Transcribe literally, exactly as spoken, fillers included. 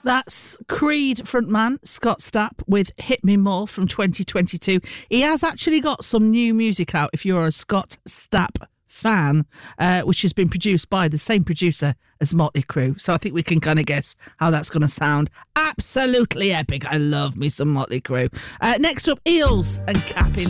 That's Creed frontman Scott Stapp with Hit Me More from twenty twenty-two. He has actually got some new music out if you're a Scott Stapp fan, uh, which has been produced by the same producer as Motley Crue. So I think we can kind of guess how that's going to sound. Absolutely epic. I love me some Motley Crue. Uh, next up, Eels and Capping.